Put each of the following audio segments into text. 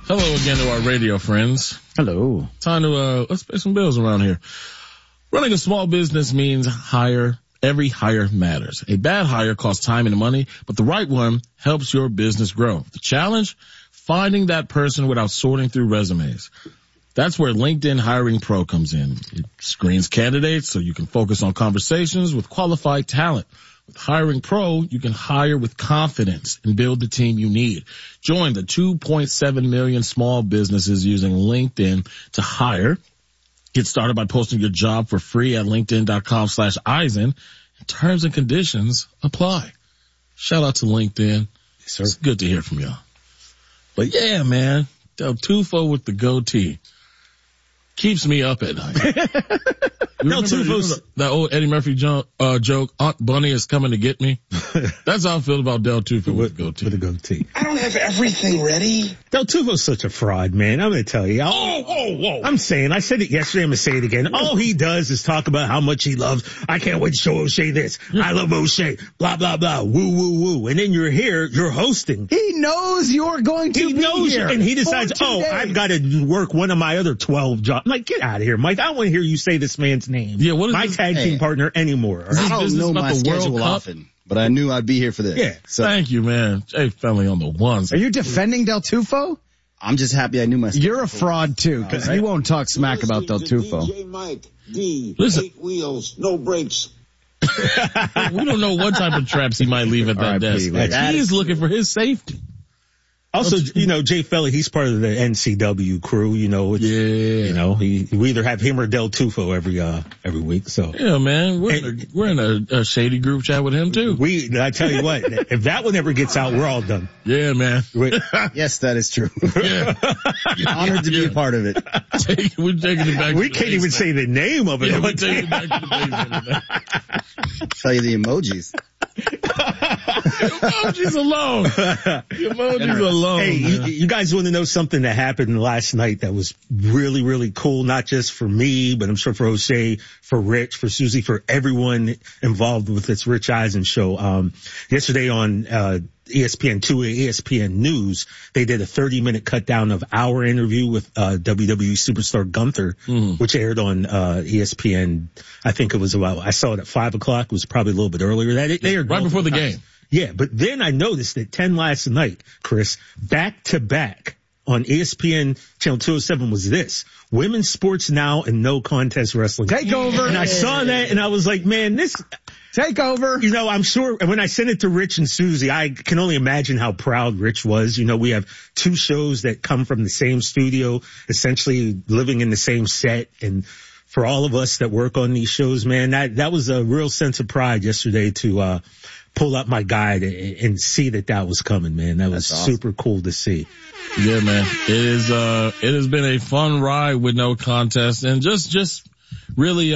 Hello again to our radio friends. Hello. Time to, let's pay some bills around here. Running a small business means every hire matters. A bad hire costs time and money, but the right one helps your business grow. The challenge? Finding that person without sorting through resumes. That's where LinkedIn Hiring Pro comes in. It screens candidates so you can focus on conversations with qualified talent. With Hiring Pro, you can hire with confidence and build the team you need. Join the 2.7 million small businesses using LinkedIn to hire. Get started by posting your job for free at linkedin.com/Eisen. Terms and conditions apply. Shout out to LinkedIn. Yes, sir. It's good to hear from y'all. But yeah, man, Del Tufo with the goatee keeps me up at night. Del Tufo's that old Eddie Murphy joke, Aunt Bunny is coming to get me. That's how I feel about Del Tufo with the goatee. I don't have everything ready. Del Tufo's such a fraud, man. I'm going to tell you. Whoa. I'm saying, I said it yesterday, I'm going to say it again. All he does is talk about how much he loves. I can't wait to show O'Shea this. I love O'Shea. Blah, blah, blah. Woo, woo, woo. And then you're here, you're hosting. He knows you're going to be here. And he decides, I've got to work one of my other 12 jobs. I'm like, get out of here, Mike. I don't want to hear you say this man's name. Yeah, what is my tag team partner anymore. I don't know my schedule often, but I knew I'd be here for this. Yeah. So thank you, man. Jay Felly on the ones. Are you defending Del Tufo? I'm just happy I knew my schedule. You're a fraud too, because you won't talk smack about Del Tufo. DJ Mike, D, Listen. 8 wheels, no brakes. We don't know what type of traps he might leave at that desk. He's looking for his safety. Also, Jay Felly, he's part of the NCW crew, we either have him or Del Tufo every week, so. Yeah, man, we're in a shady group chat with him too. I tell you what, if that one ever gets out, we're all done. Yeah, man. Yes, that is true. Yeah. Honored to be a part of it. We're taking it back. We can't even say the name of it. Yeah, we're taking it back to the basement. Tell you the emojis. Emojis alone. Emojis alone. Hey, you guys want to know something that happened last night that was really, really cool, not just for me, but I'm sure for O'Shea, for Rich, for Susie, for everyone involved with this Rich Eisen show. Yesterday on ESPN2 and ESPN News, they did a 30-minute cut down of our interview with WWE superstar Gunther, which aired on ESPN. I think it was I saw it at 5 o'clock. It was probably a little bit earlier. They aired right before the game. Yeah, but then I noticed at 10 last night, Chris, back to back on ESPN Channel 207 was this: Women's Sports Now and No Contest Wrestling. Take over. And I saw that and I was like, man, this... Take over. I'm sure when I sent it to Rich and Susie, I can only imagine how proud Rich was. We have two shows that come from the same studio, essentially living in the same set. And for all of us that work on these shows, man, that was a real sense of pride yesterday to pull up my guide and see that was coming, man. That was super cool to see. Yeah, man. It has been a fun ride with No Contest, and just really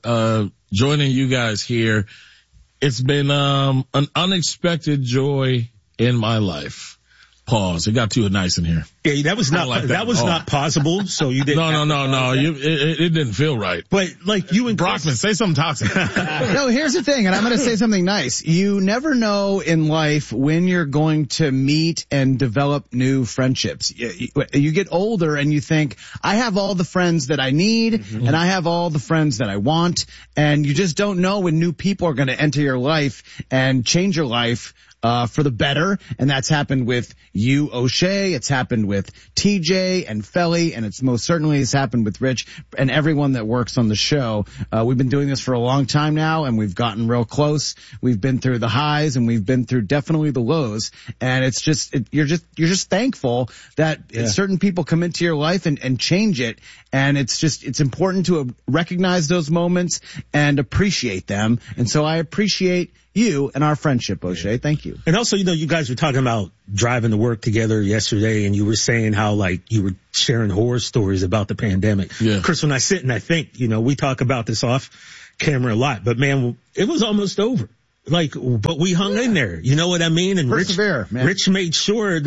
joining you guys here. It's been an unexpected joy in my life. Pause. It got too nice in here. Yeah, that was not possible. So you didn't. No. It didn't feel right. But like you and Brockman, say something toxic. No, here's the thing, and I'm going to say something nice. You never know in life when you're going to meet and develop new friendships. You get older and you think, I have all the friends that I need, and I have all the friends that I want, and you just don't know when new people are going to enter your life and change your life for the better. And that's happened with you, O'Shea. It's happened with TJ and Felly, and it's most certainly has happened with Rich and everyone that works on the show. We've been doing this for a long time now, and we've gotten real close. We've been through the highs and we've been through definitely the lows. And it's just, you're just thankful that certain people come into your life and change it. And it's important to recognize those moments and appreciate them. And so I appreciate you and our friendship, O'Shea. Thank you. And also, you guys were talking about driving to work together yesterday, and you were saying how, you were sharing horror stories about the pandemic. Yeah. Chris, when I sit and I think, we talk about this off camera a lot, but man, it was almost over. But we hung in there. You know what I mean? And Rich made sure,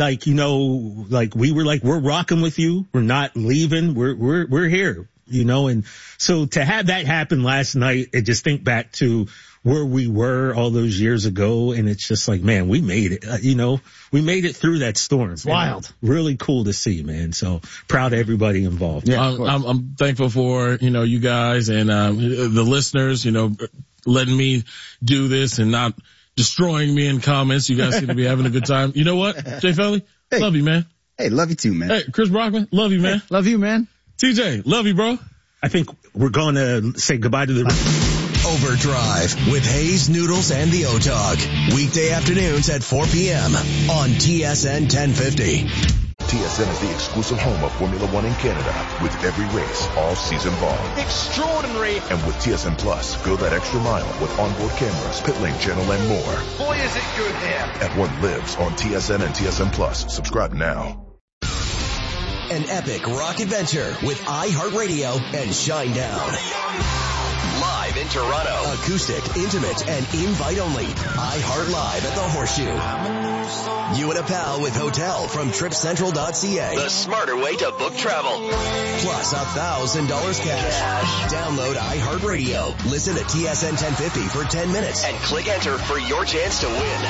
we were we're rocking with you. We're not leaving. We're here. And so to have that happen last night and just think back to where we were all those years ago. And it's just like, man, we made it, we made it through that storm. It's wild. Really cool to see, man. So proud of everybody involved. Yeah, I'm thankful for, you guys and, the listeners, letting me do this and not destroying me in comments. You guys seem to be having a good time. You know what, Jay Felly? Hey. Love you, man. Hey, love you too, man. Hey, Chris Brockman, love you, man. Love you, man. TJ, love you, bro. I think we're going to say goodbye to the Overdrive with Hayes, Noodles, and the O-Dog. Weekday afternoons at 4 p.m. on TSN 1050. TSN is the exclusive home of Formula One in Canada, with every race all season long. Extraordinary. And with TSN Plus, go that extra mile with onboard cameras, pit lane channel, and more. Boy, is it good here. F1 lives on TSN and TSN Plus. Subscribe now. An epic rock adventure with iHeartRadio and Shinedown. Live in Toronto. Acoustic, intimate, and invite only. iHeart Live at the Horseshoe. You and a pal with hotel from TripCentral.ca. The smarter way to book travel. Plus $1,000 cash. Download iHeartRadio. Listen to TSN 1050 for 10 minutes and click enter for your chance to win.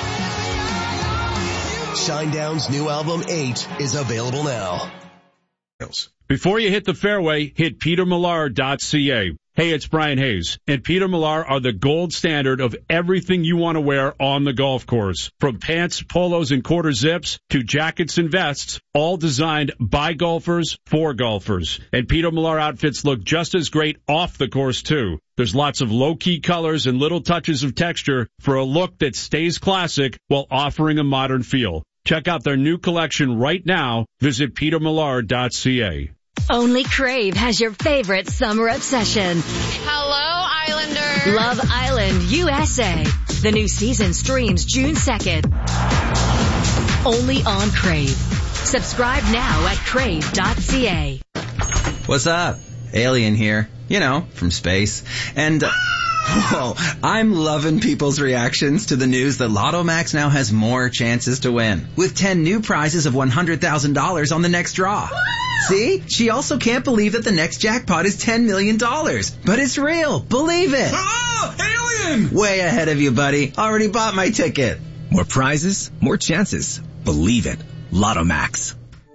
Shinedown's new album 8 is available now. Before you hit the fairway, hit petermillar.ca. Hey, it's Brian Hayes, and Peter Millar are the gold standard of everything you want to wear on the golf course. From pants, polos, and quarter zips to jackets and vests, all designed by golfers for golfers. And Peter Millar outfits look just as great off the course, too. There's lots of low-key colors and little touches of texture for a look that stays classic while offering a modern feel. Check out their new collection right now. Visit petermillar.ca. Only Crave has your favorite summer obsession. Hello, Islander. Love Island, USA. The new season streams June 2nd. Only on Crave. Subscribe now at crave.ca. What's up? Alien here. From space. And... Whoa, I'm loving people's reactions to the news that Lotto Max now has more chances to win, with 10 new prizes of $100,000 on the next draw. See? She also can't believe that the next jackpot is $10 million. But it's real. Believe it. Oh, alien! Way ahead of you, buddy. Already bought my ticket. More prizes, more chances. Believe it. Lotto Max.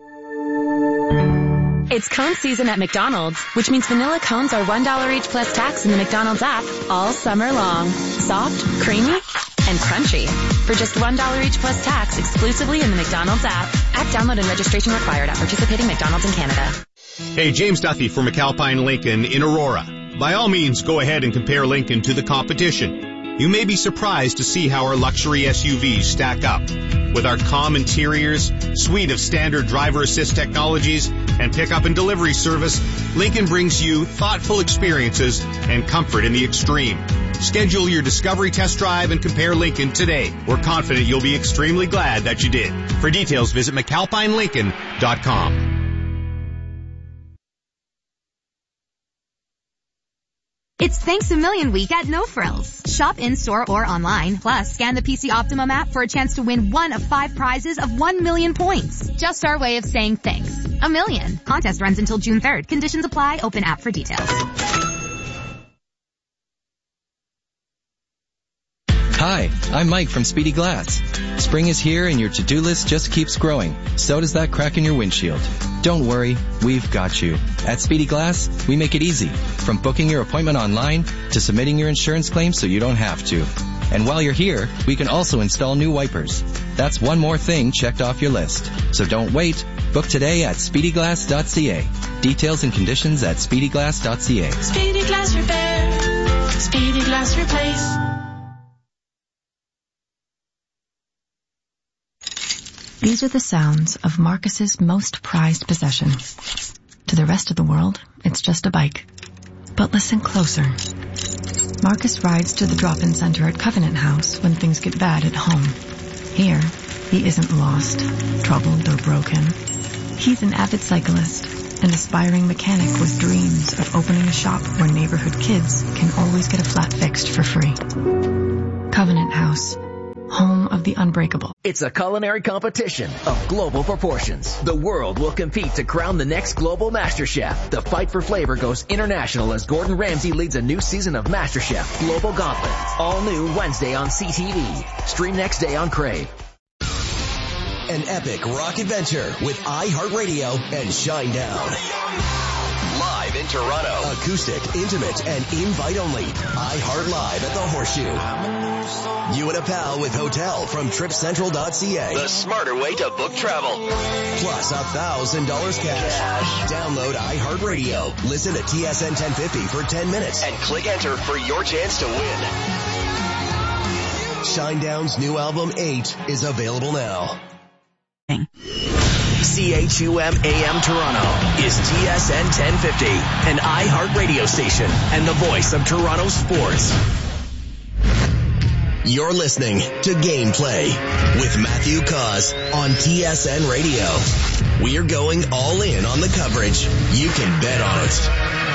It's cone season at McDonald's, which means vanilla cones are $1 each plus tax in the McDonald's app all summer long. Soft, creamy, and crunchy. For just $1 each plus tax exclusively in the McDonald's app. App download and registration required at participating McDonald's in Canada. Hey, James Duffy from McAlpine Lincoln in Aurora. By all means, go ahead and compare Lincoln to the competition. You may be surprised to see how our luxury SUVs stack up. With our calm interiors, suite of standard driver assist technologies, and pickup and delivery service, Lincoln brings you thoughtful experiences and comfort in the extreme. Schedule your discovery test drive and compare Lincoln today. We're confident you'll be extremely glad that you did. For details, visit McAlpineLincoln.com. It's Thanks a Million week at No Frills. Shop in-store or online, plus scan the PC Optimum app for a chance to win one of 5 prizes of 1 million points. Just our way of saying thanks. A million. Contest runs until June 3rd. Conditions apply. Open app for details. Hi, I'm Mike from Speedy Glass. Spring is here and your to-do list just keeps growing. So does that crack in your windshield. Don't worry, we've got you. At Speedy Glass, we make it easy. From booking your appointment online to submitting your insurance claim so you don't have to. And while you're here, we can also install new wipers. That's one more thing checked off your list. So don't wait. Book today at speedyglass.ca. Details and conditions at speedyglass.ca. Speedy Glass Repair. Speedy Glass Replace. These are the sounds of Marcus's most prized possession. To the rest of the world, it's just a bike. But listen closer. Marcus rides to the drop-in center at Covenant House when things get bad at home. Here, he isn't lost, troubled, or broken. He's an avid cyclist, an aspiring mechanic with dreams of opening a shop where neighborhood kids can always get a flat fixed for free. Covenant House. home of the unbreakable. It's a culinary competition of global proportions. The world will compete to crown the next global MasterChef. The fight for flavor goes international as Gordon Ramsay leads a new season of MasterChef Global Gauntlet. All new Wednesday on CTV. Stream next day on Crave. An epic rock adventure with iHeartRadio and Shinedown. Live in Toronto. Acoustic, intimate, and invite only. iHeart Live at the Horseshoe. You and a pal with hotel from TripCentral.ca. The smarter way to book travel. Plus $1,000 cash. Download iHeartRadio. Listen to TSN 1050 for 10 minutes. And click enter for your chance to win. Shinedown's new album 8 is available now. CHUM AM Toronto is TSN 1050, an iHeart radio station and the voice of Toronto sports. You're listening to Gameplay with Matthew Cause on TSN Radio. We're going all in on the coverage. You can bet on it.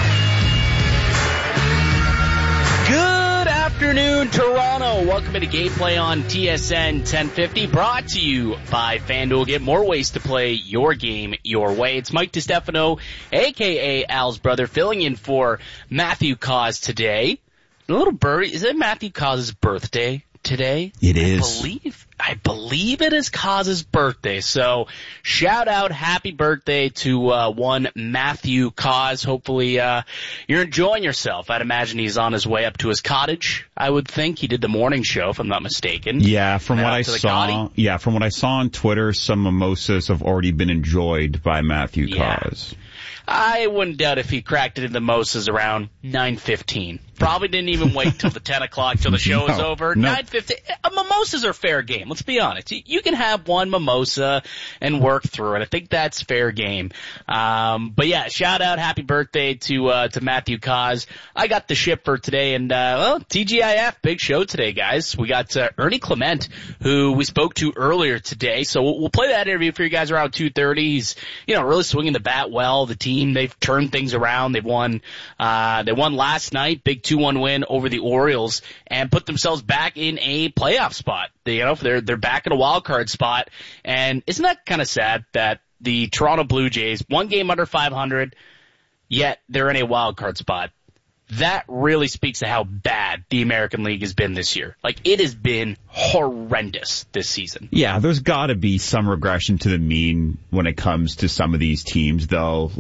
Good afternoon, Toronto. Welcome to Gameplay on TSN 1050, brought to you by FanDuel. Get more ways to play your game your way. It's Mike DiStefano, a.k.a. Al's brother, filling in for Matthew Cause today. A little birdie. Is it Matthew Cause's birthday today? It is. I believe it is Cause's birthday. So shout out, happy birthday to one Matthew Cause. Hopefully you're enjoying yourself. I'd imagine he's on his way up to his cottage. I would think he did the morning show, if I'm not mistaken. Yeah, from what I saw on Twitter, some mimosas have already been enjoyed by Matthew Cause. I wouldn't doubt if he cracked it in the mimosas around 9:15. Probably didn't even wait till the 10 o'clock till the show is over. 9:15. Mimosas are fair game. Let's be honest. You can have one mimosa and work through it. I think that's fair game. But yeah, shout out, happy birthday to Matthew Cause. I got the ship for today, and TGIF, big show today, guys. We got Ernie Clement, who we spoke to earlier today. So we'll play that interview for you guys around 2:30. He's really swinging the bat well. The team, they've turned things around. They won last night, big 2-1 win over the Orioles, and put themselves back in a playoff spot. They're back in a wild card spot. And isn't that kind of sad that the Toronto Blue Jays, one game under 500, yet they're in a wild card spot? That really speaks to how bad the American League has been this year. Like, it has been horrendous this season. Yeah, there's got to be some regression to the mean when it comes to some of these teams, though.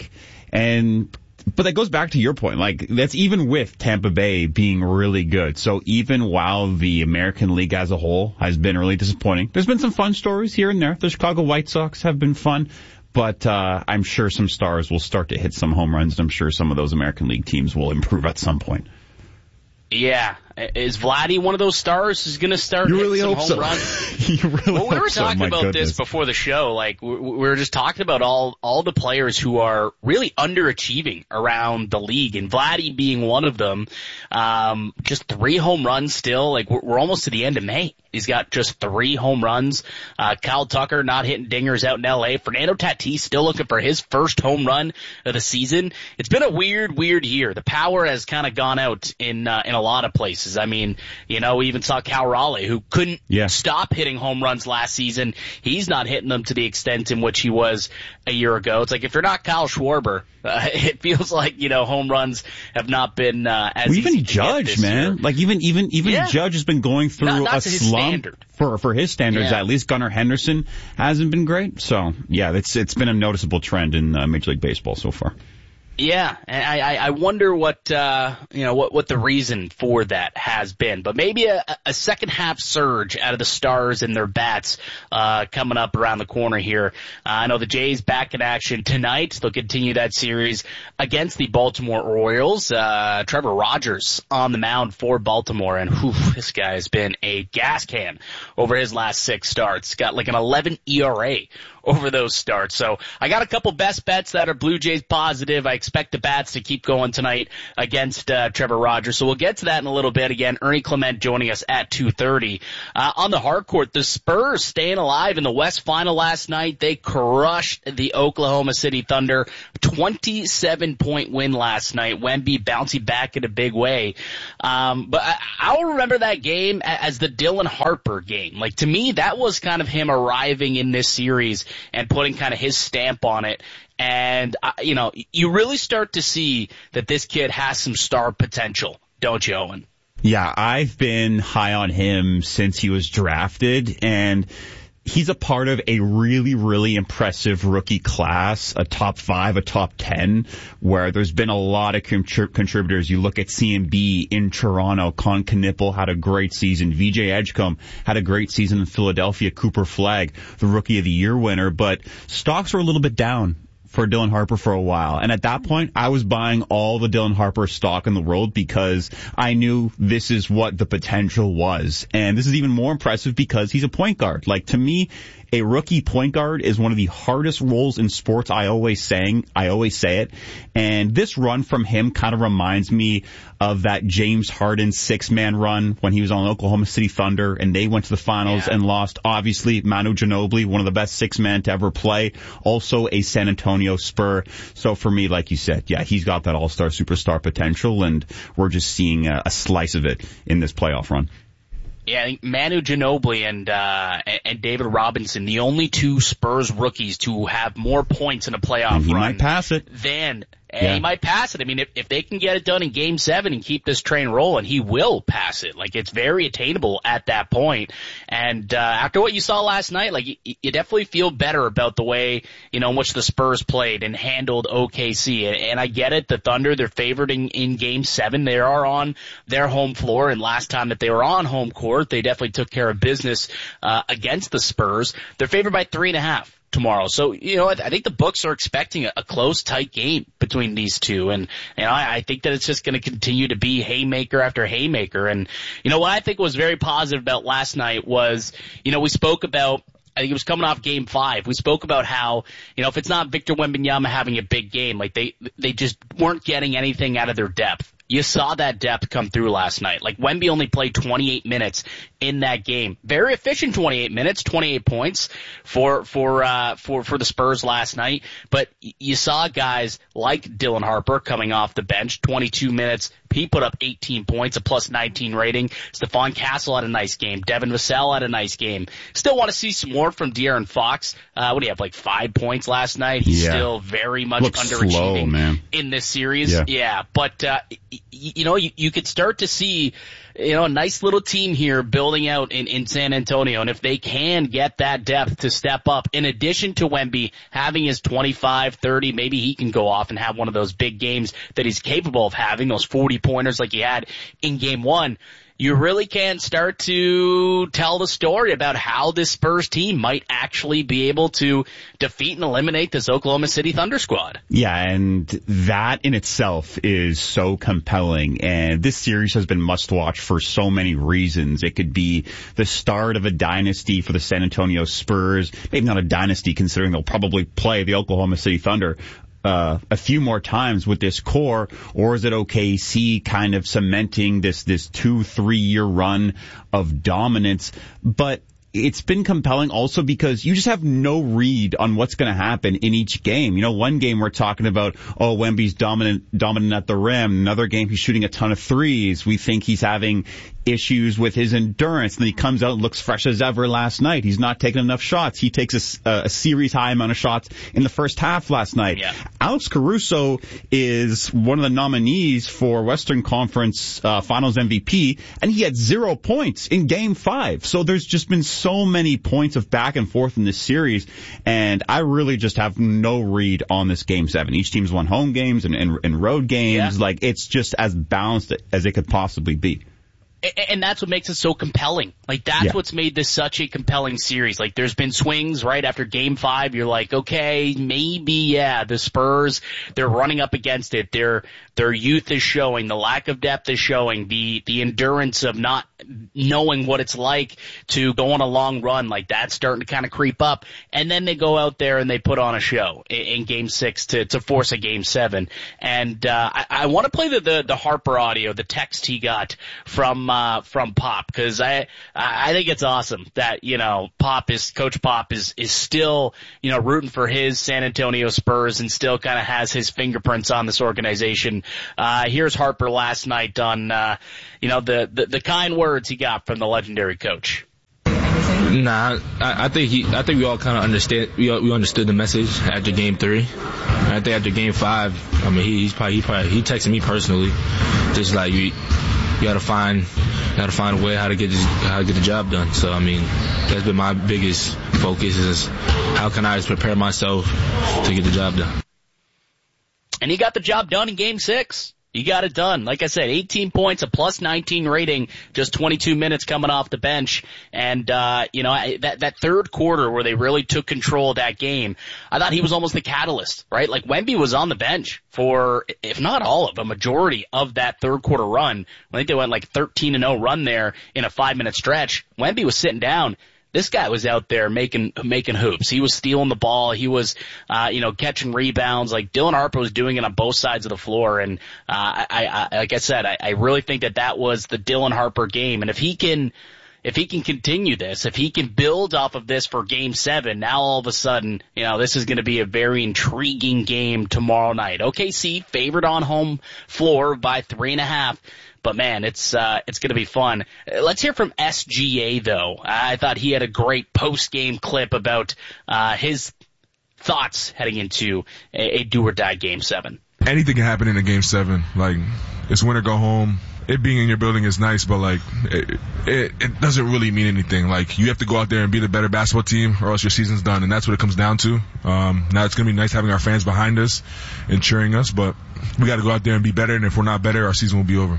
But that goes back to your point. Like, that's even with Tampa Bay being really good. So even while the American League as a whole has been really disappointing, there's been some fun stories here and there. The Chicago White Sox have been fun. But I'm sure some stars will start to hit some home runs, and I'm sure some of those American League teams will improve at some point. Yeah. Is Vladdy one of those stars who's going to start hitting some home runs? You really Well, we were hope so. talking My about goodness. this before the show. Like, we were just talking about all the players who are really underachieving around the league, and Vladdy being one of them. Just 3 home runs still. Like, we're almost to the end of May. He's got just 3 home runs. Kyle Tucker not hitting dingers out in L.A. Fernando Tatis still looking for his first home run of the season. It's been a weird year. The power has kind of gone out in a lot of places. I mean, we even saw Cal Raleigh, who couldn't stop hitting home runs last season. He's not hitting them to the extent in which he was a year ago. It's like, if you're not Kyle Schwarber, it feels like, home runs have not been as easy even to Judge, get this man. year. Like, even Judge has been going through Not a to his slump standard. for his standards. Yeah. At least Gunnar Henderson hasn't been great. So yeah, it's been a noticeable trend in Major League Baseball so far. Yeah, and I wonder what the reason for that has been. But maybe a second half surge out of the Stars and their bats coming up around the corner here. I know the Jays back in action tonight. They'll continue that series against the Baltimore Orioles. Trevor Rogers on the mound for Baltimore, and this guy has been a gas can over his last 6 starts. Got like an 11 ERA over those starts. So I got a couple best bets that are Blue Jays positive. I expect the bats to keep going tonight against Trevor Rogers. So we'll get to that in a little bit. Again, Ernie Clement joining us at 2:30. On the hard court, the Spurs staying alive in the West Final last night. They crushed the Oklahoma City Thunder. 27-point win last night. Wemby bouncing back in a big way. But I'll remember that game as the Dylan Harper game. Like, to me, that was kind of him arriving in this series and putting kind of his stamp on it. And, you really start to see that this kid has some star potential, don't you, Owen? Yeah, I've been high on him since he was drafted, and he's a part of a really, really impressive rookie class, a top 5, a top 10, where there's been a lot of contributors. You look at CMB in Toronto, Con Knipple had a great season. VJ Edgecombe had a great season in Philadelphia. Cooper Flagg, the Rookie of the Year winner, but stocks were a little bit down for Dylan Harper for a while. And at that point, I was buying all the Dylan Harper stock in the world because I knew this is what the potential was. And this is even more impressive because he's a point guard. Like, to me, a rookie point guard is one of the hardest roles in sports. I always say it. And this run from him kind of reminds me of that James Harden 6-man run when he was on Oklahoma City Thunder and they went to the finals and lost. Obviously, Manu Ginobili, one of the best 6-man to ever play, also a San Antonio Spur. So for me, like you said, yeah, he's got that all-star superstar potential, and we're just seeing a slice of it in this playoff run. Yeah, I think Manu Ginobili and David Robinson, the only two Spurs rookies to have more points in a playoff run. He might pass it. He might pass it. I mean, if they can get it done in Game 7 and keep this train rolling, he will pass it. Like, it's very attainable at that point. And after what you saw last night, like, you definitely feel better about the way, in which the Spurs played and handled OKC. And I get it, the Thunder, they're favored in Game 7. They are on their home floor, and last time that they were on home court, they definitely took care of business against the Spurs. They're favored by 3.5. tomorrow. So, I think the books are expecting a close, tight game between these two. And I think that it's just going to continue to be haymaker after haymaker. And, what I think was very positive about last night was, we spoke about, I think it was coming off Game 5. We spoke about how, if it's not Victor Wembanyama having a big game, like they just weren't getting anything out of their depth. You saw that depth come through last night. Like, Wemby only played 28 minutes in that game. Very efficient 28 minutes, 28 points for the Spurs last night. But you saw guys like Dylan Harper coming off the bench, 22 minutes. He put up 18 points, a plus 19 rating. Stephon Castle had a nice game. Devin Vassell had a nice game. Still want to see some more from De'Aaron Fox. What do you have, like 5 points last night? He's still very much underachieving in this series. Yeah. But, you could start to see, a nice little team here building out in San Antonio. And if they can get that depth to step up, in addition to Wemby having his 25, 30, maybe he can go off and have one of those big games that he's capable of having, those 40-pointers like he had in Game 1. You really can start to tell the story about how this Spurs team might actually be able to defeat and eliminate this Oklahoma City Thunder squad. Yeah, and that in itself is so compelling. And this series has been must-watch for so many reasons. It could be the start of a dynasty for the San Antonio Spurs. Maybe not a dynasty, considering they'll probably play the Oklahoma City Thunder a few more times with this core, or is it OKC kind of cementing this 2-3 year run of dominance? But it's been compelling also because you just have no read on what's going to happen in each game. One game we're talking about, Wemby's dominant at the rim. Another game he's shooting a ton of threes. We think he's having issues with his endurance. And then he comes out and looks fresh as ever last night. He's not taking enough shots. He takes a series high amount of shots in the first half last night. Yeah. Alex Caruso is one of the nominees for Western Conference Finals MVP, and he had 0 points in Game 5. So there's just been so many points of back and forth in this series, and I really just have no read on this Game 7. Each team's won home games and road games. Yeah. Like, it's just as balanced as it could possibly be. And that's what makes it so compelling. Like, that's what's made this such a compelling series. Like, there's been swings right after Game 5. You're like, okay, maybe, the Spurs, they're running up against it. Their youth is showing. The lack of depth is showing. The endurance of not knowing what it's like to go on a long run, like, that's starting to kind of creep up. And then they go out there and they put on a show in Game 6 to force a Game 7. And I want to play the Harper audio, the text he got from Pop, because I think it's awesome that, Coach Pop is still, rooting for his San Antonio Spurs and still kind of has his fingerprints on this organization. Here's Harper last night on, the kind words he got from the legendary coach. Nah, I think we all kind of understand. We understood the message after Game 3. I think after Game 5, I mean, he texted me personally, just like you gotta find a way how to get the job done. So I mean, that's been my biggest focus is how can I prepare myself to get the job done. And he got the job done in Game 6. He got it done. Like I said, 18 points, a plus 19 rating, just 22 minutes coming off the bench. And, that third quarter where they really took control of that game, I thought he was almost the catalyst, right? Like, Wemby was on the bench for, if not all of, a majority of that third quarter run. I think they went like 13-0 run there in a 5-minute stretch. Wemby was sitting down. This guy was out there making hoops. He was stealing the ball. He was, catching rebounds. Like, Dylan Harper was doing it on both sides of the floor. And, like I said, I really think that was the Dylan Harper game. And if he can continue this, if he can build off of this for Game 7, now all of a sudden, this is going to be a very intriguing game tomorrow night. OKC favored on home floor by 3.5. But man, it's going to be fun. Let's hear from SGA though. I thought he had a great post-game clip about his thoughts heading into a do-or-die Game 7. Anything can happen in a Game 7. Like, it's win or go home. It being in your building is nice, but like, it doesn't really mean anything. Like, you have to go out there and be the better basketball team or else your season's done, and that's what it comes down to. Now it's going to be nice having our fans behind us and cheering us, but we got to go out there and be better, and if we're not better, our season will be over.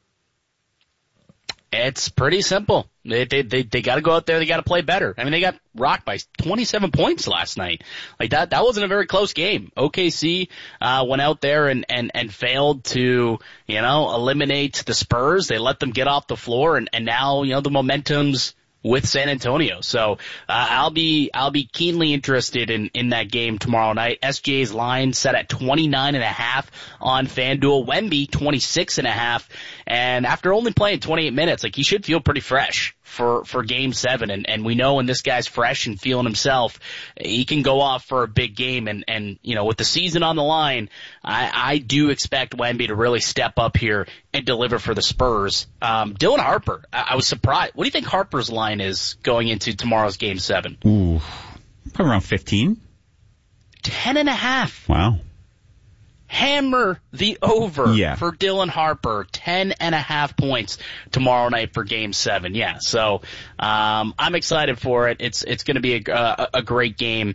It's pretty simple. They got to go out there. They got to play better. I mean, they got rocked by 27 points last night. Like that wasn't a very close game. OKC went out there and failed to eliminate the Spurs. They let them get off the floor, and now the momentum's with San Antonio. So I'll be keenly interested in that game tomorrow night. SGA's line set at 29.5 on FanDuel. Wemby 26.5, and after only playing 28 minutes, like, he should feel pretty fresh for Game 7, and we know when this guy's fresh and feeling himself, he can go off for a big game, and with the season on the line, I do expect Wemby to really step up here and deliver for the Spurs. Dylan Harper, I was surprised. What do you think Harper's line is going into tomorrow's Game 7? Ooh, probably around 15. 10.5. Wow. Hammer the over for Dylan Harper. 10.5 points tomorrow night for Game 7. Yeah, so I'm excited for it. It's going to be a great game.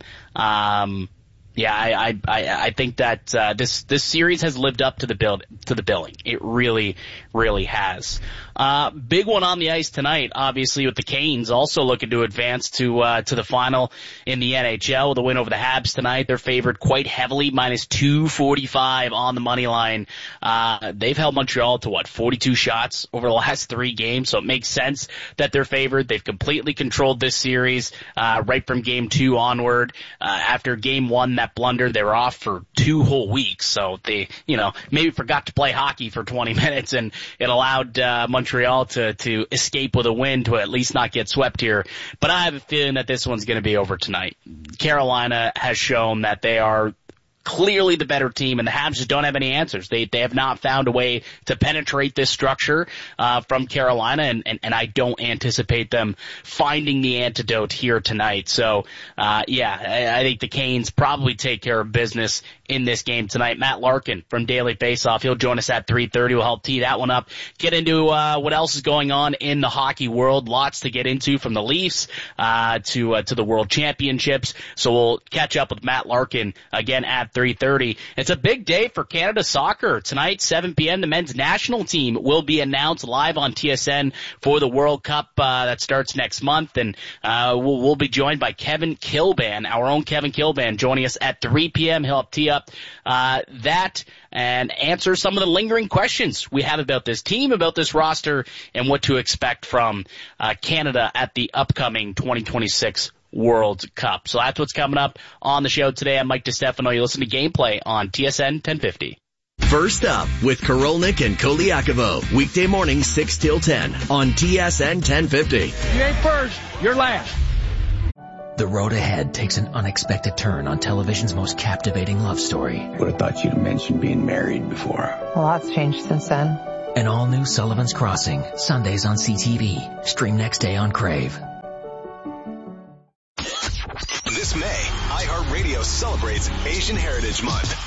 I think that this series has lived up to the billing. It really, really has. Big one on the ice tonight, obviously, with the Canes also looking to advance to the final in the NHL with a win over the Habs tonight. They're favored quite heavily, minus 245 on the money line. They've held Montreal to 42 shots over the last 3 games, so it makes sense that they're favored. They've completely controlled this series right from Game 2 onward. After Game 1, that blunder, they were off for 2 whole weeks, so they maybe forgot to play hockey for 20 minutes, and it allowed Montreal to escape with a win, to at least not get swept here. But I have a feeling that this one's going to be over tonight. Carolina has shown that they are clearly the better team, and the Habs just don't have any answers. They have not found a way to penetrate this structure from Carolina, and I don't anticipate them finding the antidote here tonight. So, I think the Canes probably take care of business in this game tonight. Matt Larkin from Daily Faceoff, he'll join us at 3:30. We'll help tee that one up. Get into what else is going on in the hockey world. Lots to get into, from the Leafs to the World Championships. So we'll catch up with Matt Larkin again at at 3:30. It's a big day for Canada soccer. Tonight, 7 p.m., the men's national team will be announced live on TSN for the World Cup that starts next month. And we'll be joined by Kevin Kilban, our own Kevin Kilban, joining us at 3 p.m. He'll tee up that and answer some of the lingering questions we have about this team, about this roster, and what to expect from Canada at the upcoming 2026 World Cup. So that's what's coming up on the show today. I'm Mike DeStefano. You listen to Gameplay on TSN 1050. First Up with Korolnik and Koliakovo. Weekday morning 6 till 10 on TSN 1050. You ain't first, you're last. The road ahead takes an unexpected turn on television's most captivating love story. Would have thought you'd mentioned being married before. A lot's changed since then. An all-new Sullivan's Crossing, Sundays on CTV. Stream next day on Crave. This May, iHeartRadio celebrates Asian Heritage Month.